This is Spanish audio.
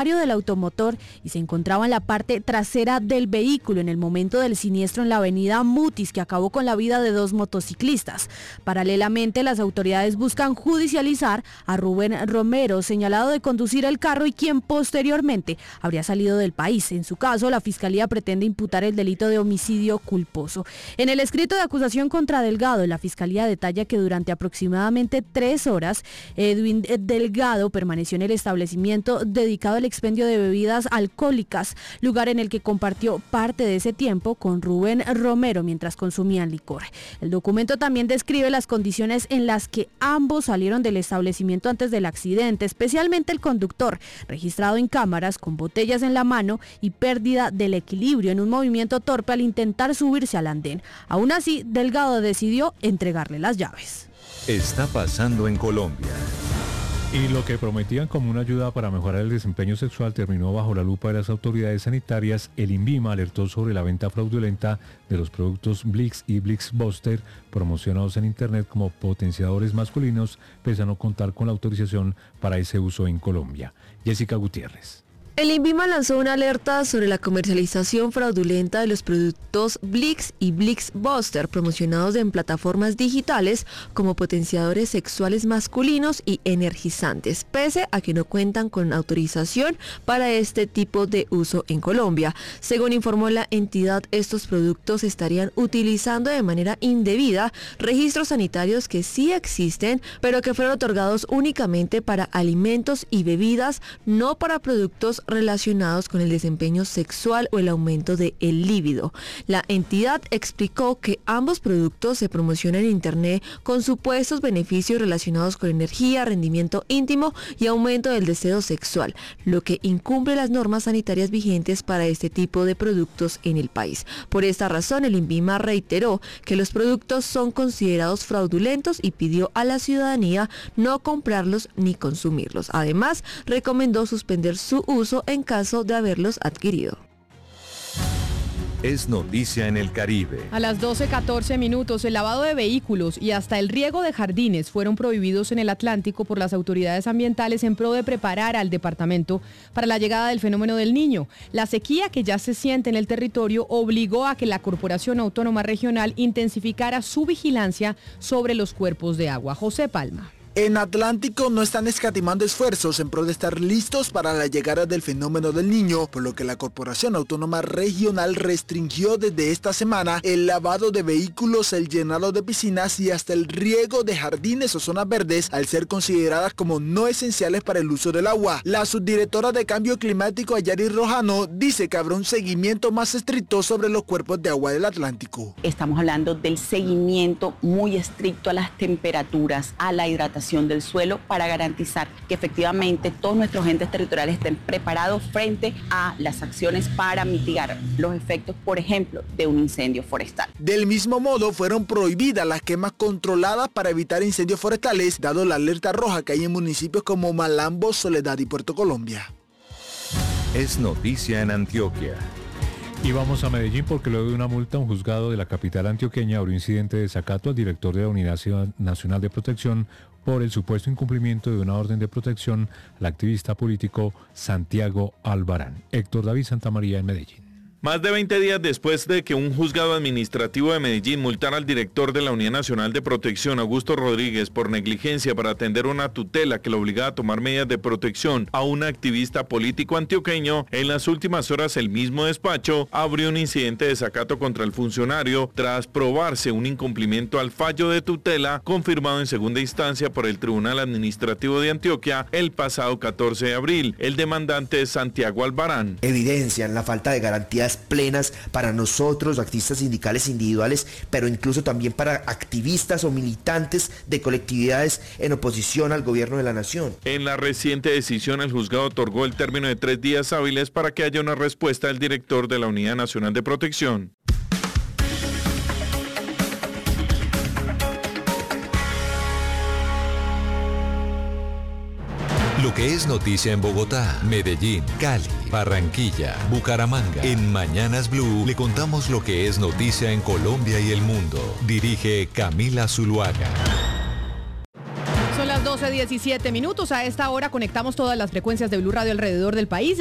del automotor y se encontraba en la parte trasera del vehículo en el momento del siniestro en la avenida Mutis, que acabó con la vida de 2 motociclistas. Paralelamente, las autoridades buscan judicializar a Rubén Romero, señalado de conducir el carro y quien posteriormente habría salido del país. En su caso, la Fiscalía pretende imputar el delito de homicidio culposo. En el escrito de acusación contra Delgado, la Fiscalía detalla que durante aproximadamente 3 horas, Edwin Delgado permaneció en el establecimiento dedicado al expendio de bebidas alcohólicas, lugar en el que compartió parte de ese tiempo con Rubén Romero mientras consumían licor. El documento también describe las condiciones en las que ambos salieron del establecimiento antes del accidente, especialmente el conductor, registrado en cámaras con botellas en la mano y pérdida del equilibrio en un movimiento torpe al intentar subirse al andén. Aún así, Delgado decidió entregarle las llaves. Está pasando en Colombia. Y lo que prometían como una ayuda para mejorar el desempeño sexual terminó bajo la lupa de las autoridades sanitarias. El INVIMA alertó sobre la venta fraudulenta de los productos Blix y Blix Buster, promocionados en Internet como potenciadores masculinos, pese a no contar con la autorización para ese uso en Colombia. Jessica Gutiérrez. El INVIMA lanzó una alerta sobre la comercialización fraudulenta de los productos Blix y Blix Buster, promocionados en plataformas digitales como potenciadores sexuales masculinos y energizantes, pese a que no cuentan con autorización para este tipo de uso en Colombia. Según informó la entidad, estos productos estarían utilizando de manera indebida registros sanitarios que sí existen, pero que fueron otorgados únicamente para alimentos y bebidas, no para productos relacionados con el desempeño sexual o el aumento de el líbido. La entidad explicó que ambos productos se promocionan en Internet con supuestos beneficios relacionados con energía, rendimiento íntimo y aumento del deseo sexual, lo que incumple las normas sanitarias vigentes para este tipo de productos en el país. Por esta razón, el INVIMA reiteró que los productos son considerados fraudulentos y pidió a la ciudadanía no comprarlos ni consumirlos. Además, recomendó suspender su uso en caso de haberlos adquirido. Es noticia en el Caribe. A las 12:14 minutos, el lavado de vehículos y hasta el riego de jardines fueron prohibidos en el Atlántico por las autoridades ambientales en pro de preparar al departamento para la llegada del fenómeno del Niño. La sequía que ya se siente en el territorio obligó a que la Corporación Autónoma Regional intensificara su vigilancia sobre los cuerpos de agua. José Palma. En Atlántico no están escatimando esfuerzos en pro de estar listos para la llegada del fenómeno del Niño, por lo que la Corporación Autónoma Regional restringió desde esta semana el lavado de vehículos, el llenado de piscinas y hasta el riego de jardines o zonas verdes, al ser consideradas como no esenciales para el uso del agua. La subdirectora de Cambio Climático, Ayari Rojano, dice que habrá un seguimiento más estricto sobre los cuerpos de agua del Atlántico. Estamos hablando del seguimiento muy estricto a las temperaturas, a la hidratación del suelo, para garantizar que efectivamente todos nuestros entes territoriales estén preparados frente a las acciones para mitigar los efectos, por ejemplo, de un incendio forestal. Del mismo modo, fueron prohibidas las quemas controladas para evitar incendios forestales, dado la alerta roja que hay en municipios como Malambo, Soledad y Puerto Colombia. Es noticia en Antioquia. Y vamos a Medellín porque luego de una multa, un juzgado de la capital antioqueña abrió incidente de desacato al director de la Unidad Nacional de Protección por el supuesto incumplimiento de una orden de protección al activista político Santiago Albarán. Héctor David Santamaría en Medellín. Más de 20 días después de que un juzgado administrativo de Medellín multara al director de la Unidad Nacional de Protección, Augusto Rodríguez, por negligencia para atender una tutela que lo obligaba a tomar medidas de protección a un activista político antioqueño, en las últimas horas el mismo despacho abrió un incidente de desacato contra el funcionario tras probarse un incumplimiento al fallo de tutela confirmado en segunda instancia por el Tribunal Administrativo de Antioquia el pasado 14 de abril. El demandante es Santiago Albarán. Evidencian la falta de garantías plenas para nosotros, activistas sindicales individuales, pero incluso también para activistas o militantes de colectividades en oposición al gobierno de la nación. En la reciente decisión, el juzgado otorgó el término de 3 días hábiles para que haya una respuesta del director de la Unidad Nacional de Protección. Lo que es noticia en Bogotá, Medellín, Cali, Barranquilla, Bucaramanga. En Mañanas Blue le contamos lo que es noticia en Colombia y el mundo. Dirige Camila Zuluaga. Son las 12:17. A esta hora conectamos todas las frecuencias de Blue Radio alrededor del país.